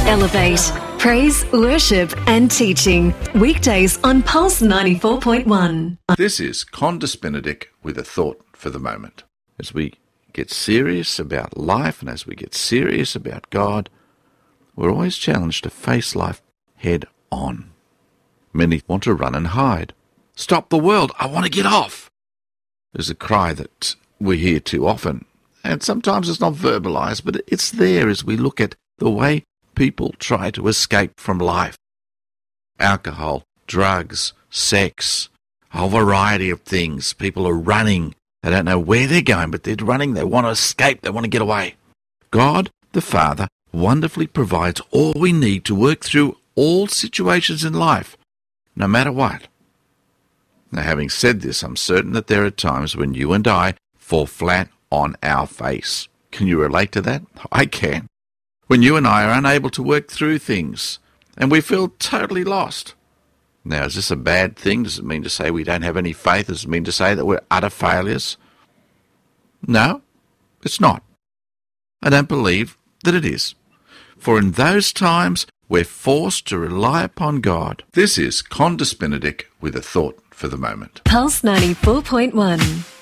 Elevate. Praise, worship and teaching. Weekdays on Pulse 94.1. This is Condis Benedict with a thought for the moment. As we get serious about life and as we get serious about God, we're always challenged to face life head on. Many want to run and hide. Stop the world, I want to get off. There's a cry that we hear too often, and sometimes it's not verbalized, but it's there as we look at the way people try to escape from life. Alcohol, drugs, sex, a whole variety of things. People are running. They don't know where they're going, but they're running. They want to escape. They want to get away. God, the Father, wonderfully provides all we need to work through all situations in life, no matter what. Now, having said this, I'm certain that there are times when you and I fall flat on our face. Can you relate to that? I can. When you and I are unable to work through things and we feel totally lost. Now, is this a bad thing? Does it mean to say we don't have any faith? Does it mean to say that we're utter failures? No, it's not. I don't believe that it is. For in those times, we're forced to rely upon God. This is Condis Benedict with a thought for the moment. Pulse 94.1.